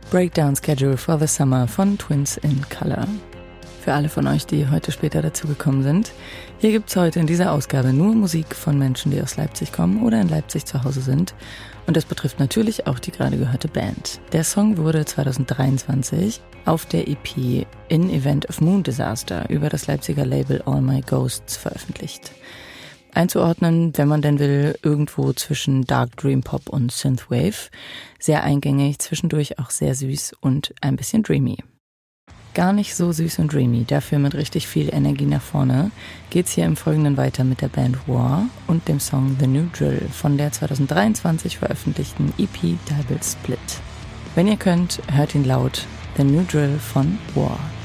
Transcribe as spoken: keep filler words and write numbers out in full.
Breakdown Schedule for the Summer von Twins in Color. Für alle von euch, die heute später dazugekommen sind, hier gibt's heute in dieser Ausgabe nur Musik von Menschen, die aus Leipzig kommen oder in Leipzig zu Hause sind. Und das betrifft natürlich auch die gerade gehörte Band. Der Song wurde zwanzig dreiundzwanzig auf der E P In Event of Moon Disaster über das Leipziger Label All My Ghosts veröffentlicht. Einzuordnen, wenn man denn will, irgendwo zwischen Dark Dream Pop und Synthwave. Sehr eingängig, zwischendurch auch sehr süß und ein bisschen dreamy. Gar nicht so süß und dreamy, dafür mit richtig viel Energie nach vorne, geht's hier im Folgenden weiter mit der Band War und dem Song The New Drill von der zwanzig dreiundzwanzig veröffentlichten E P Double Split. Wenn ihr könnt, hört ihn laut, The New Drill von War.